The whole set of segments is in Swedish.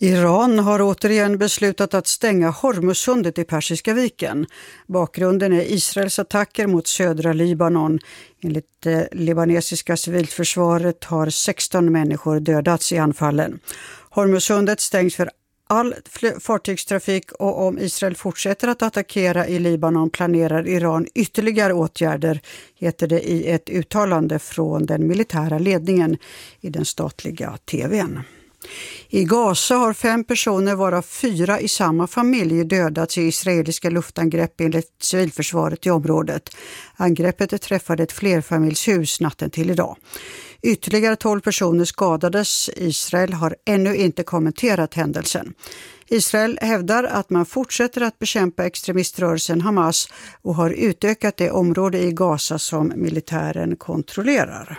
Iran har återigen beslutat att stänga Hormuzsundet i Persiska viken. Bakgrunden är Israels attacker mot södra Libanon. Enligt det libanesiska civilförsvaret har 16 människor dödats i anfallen. Hormuzsundet stängs för all fartygstrafik och om Israel fortsätter att attackera i Libanon planerar Iran ytterligare åtgärder, heter det i ett uttalande från den militära ledningen i den statliga tvn. I Gaza har 5 personer varav 4 i samma familj dödats i israeliska luftangrepp enligt civilförsvaret i området. Angreppet träffade ett flerfamiljshus natten till idag. Ytterligare 12 personer skadades. Israel har ännu inte kommenterat händelsen. Israel hävdar att man fortsätter att bekämpa extremiströrelsen Hamas och har utökat det område i Gaza som militären kontrollerar.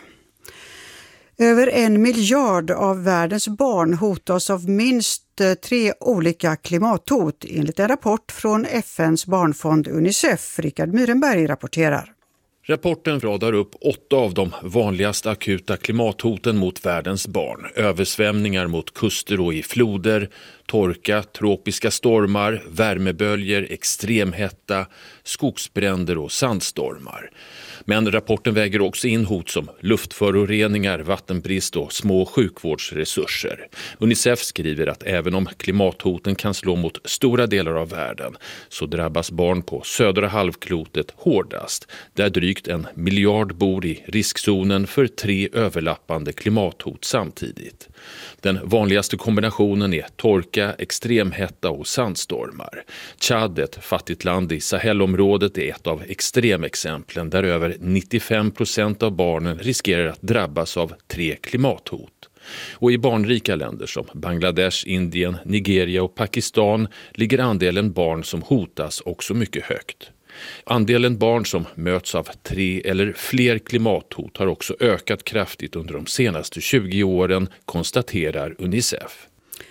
Över 1 miljard av världens barn hotas av minst 3 olika klimathot enligt en rapport från FNs barnfond Unicef. Richard Myrenberg rapporterar. Rapporten radar upp 8 av de vanligaste akuta klimathoten mot världens barn. Översvämningar mot kuster och i floder, torka, tropiska stormar, värmeböljer, extremhetta, skogsbränder och sandstormar. Men rapporten väger också in hot som luftföroreningar, vattenbrist och små sjukvårdsresurser. Unicef skriver att även om klimathoten kan slå mot stora delar av världen så drabbas barn på södra halvklotet hårdast, där drygt 1 miljard bor i riskzonen för 3 överlappande klimathot samtidigt. Den vanligaste kombinationen är torka, extremhetta och sandstormar. Tchad, ett fattigt land i Sahelområdet, är ett av extremexemplen där över 95% av barnen riskerar att drabbas av 3 klimathot. Och i barnrika länder som Bangladesh, Indien, Nigeria och Pakistan ligger andelen barn som hotas också mycket högt. Andelen barn som möts av 3 eller fler klimathot har också ökat kraftigt under de senaste 20 åren, konstaterar Unicef.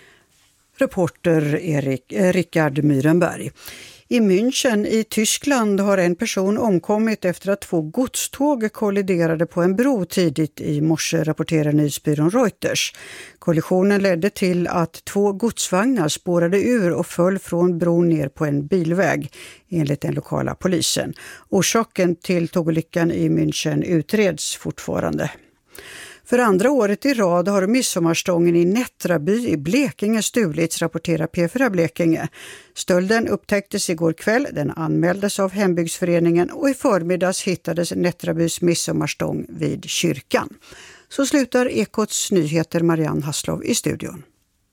Reporter Richard Myrenberg. I München i Tyskland har en person omkommit efter att 2 godståg kolliderade på en bro tidigt i morse, rapporterar nyhetsbyrån Reuters. Kollisionen ledde till att 2 godsvagnar spårade ur och föll från bron ner på en bilväg, enligt den lokala polisen. Orsaken till tågolyckan i München utreds fortfarande. För andra året i rad har midsommarstången i Nättraby i Blekinge stulits, rapporterar P4 Blekinge. Stölden upptäcktes igår kväll, den anmäldes av hembygdsföreningen och i förmiddags hittades Nättrabys midsommarstång vid kyrkan. Så slutar Ekots nyheter. Marianne Hasslov i studion.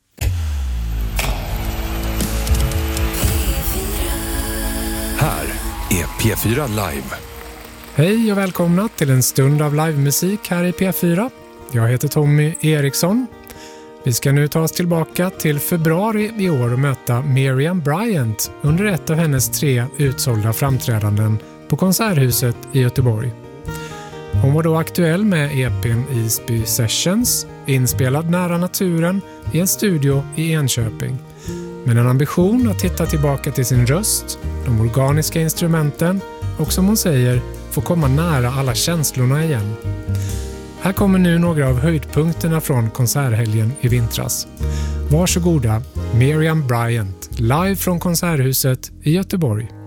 Här är P4 Live. Hej och välkomna till en stund av livemusik här i P4. Jag heter Tommy Eriksson. Vi ska nu ta oss tillbaka till februari i år och möta Miriam Bryant under ett av hennes 3 utsålda framträdanden på Konserthuset i Göteborg. Hon var då aktuell med EP:n Isby Sessions, inspelad nära naturen i en studio i Enköping. Med en ambition att titta tillbaka till sin röst, de organiska instrumenten och som hon säger, få komma nära alla känslorna igen. Här kommer nu några av höjdpunkterna från konserthelgen i vintras. Varsågoda, Miriam Bryant, live från Konserthuset i Göteborg.